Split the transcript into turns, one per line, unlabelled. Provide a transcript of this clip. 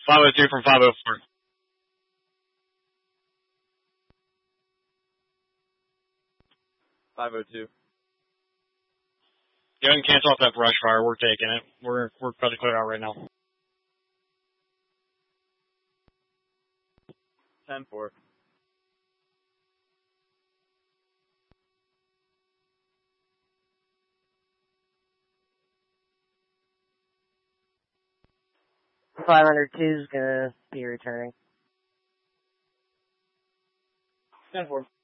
502 from 504.
Five oh two.
Go ahead and cancel off that brush fire. We're taking it. We're about to clear it out right now.
10-4.
Five hundred two is gonna be returning.
10-4.